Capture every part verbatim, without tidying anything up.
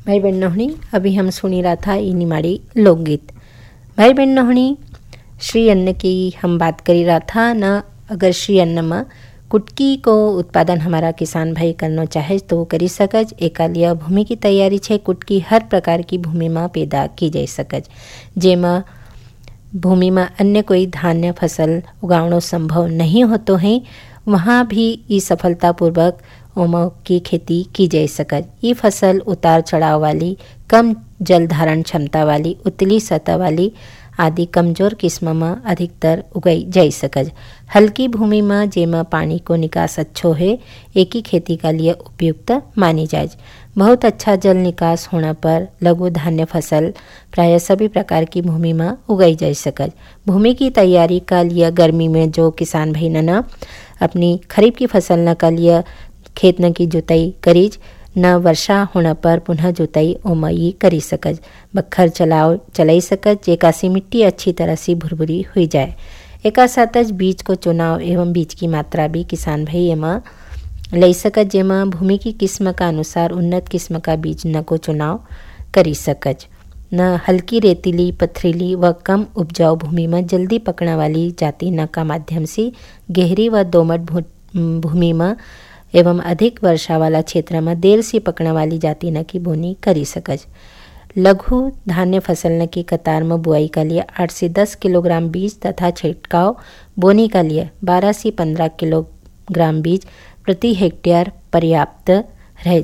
भाई बहन नोहणी अभी हम सुनी रहा था ई निमाड़ी लोकगीत। भाई बहन नोहणी श्री अन्न की हम बात करी रहा था न। अगर श्री अन्न में कुटकी को उत्पादन हमारा किसान भाई करना चाहे तो वो करी सकज। एका लिए भूमि की तैयारी छे। कुटकी हर प्रकार की भूमि में पैदा की जा सकज, जेमा भूमि में अन्य कोई धान्य फसल उगावनो संभव नहीं होतो है, वहाँ भी ई सफलतापूर्वक ओमो की खेती की जा सकज। ये फसल उतार चढ़ाव वाली, कम जल धारण क्षमता वाली, उतली सतह वाली आदि कमजोर किस्म में अधिकतर उगाई जा सकज। हल्की भूमि में जेमा पानी को निकास अच्छो है, एक ही खेती का लिए उपयुक्त मानी जाए। बहुत अच्छा जल निकास होने पर लघु धान्य फसल प्राय सभी प्रकार की भूमि में उगाई जा सकज। भूमि की तैयारी का लिए गर्मी में जो किसान भाई न अपनी खरीफ की फसल न का लिए खेत न की जुताई करीज, न वर्षा होने पर पुनः जुताई ओमई करी सकज। बखर चलाओ चलाई सकज, जेकासी मिट्टी अच्छी तरह से भुरभुरी हुई जाए। एका साथज बीज को चुनाव एवं बीज की मात्रा भी किसान भाई एमा ले सकज, जेमा भूमि की किस्म का अनुसार उन्नत किस्म का बीज न को चुनाव करी सकज। न हल्की रेतीली, पथरीली व कम उपजाऊ भूमि में जल्दी पकने वाली जाति न का माध्यम से गहरी व दोमट भूमि में एवं अधिक वर्षा वाला क्षेत्र में देर से पकने वाली जाति न की बोनी करी सकज। लघु धान्य फसल न की कतार में बुआई का लिए आठ से दस किलोग्राम बीज तथा छिड़काव बोनी का लिए बारह से पंद्रह किलोग्राम बीज प्रति हेक्टेयर पर्याप्त रहे।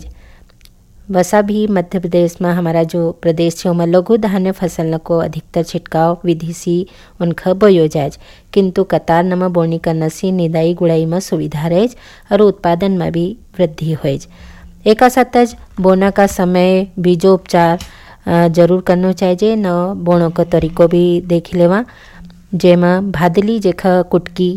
वसा भी मध्य प्रदेश में हमारा जो प्रदेश है, में लघु धान्य फसल न को अधिकतर छिड़काव विधि से उनका बोयो जाए, किंतु कतार नमा बोनी करने से निदाई गुड़ाई में सुविधा रहे और उत्पादन में भी वृद्धि हो। एक साथ बोना का समय बीजोपचार जरूर करना चाहिए। न बोणो का तरीको भी देख लेवा, जेमा भादली जेखा कुटकी